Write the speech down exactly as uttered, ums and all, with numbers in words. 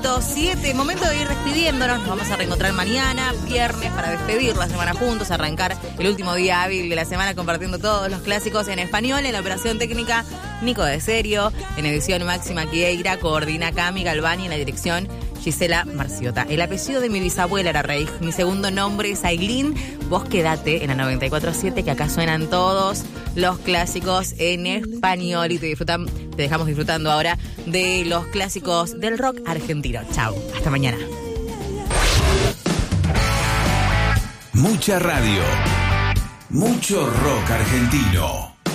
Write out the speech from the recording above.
siete, momento de ir despidiéndonos. Nos vamos a reencontrar mañana, viernes, para despedir la semana juntos, arrancar el último día hábil de la semana compartiendo todos los clásicos en español. En la operación técnica, Nico de Serio. En edición, Máxima Quieira. Coordina Cami Galvani. En la dirección, Gisela Marciota. El apellido de mi bisabuela era Reig. Mi segundo nombre es Ailín. Vos quedate en la noventa y cuatro punto siete, que acá suenan todos los clásicos en español y te disfrutan, te dejamos disfrutando ahora de los clásicos del rock argentino. Chau, hasta mañana. Mucha radio, mucho rock argentino.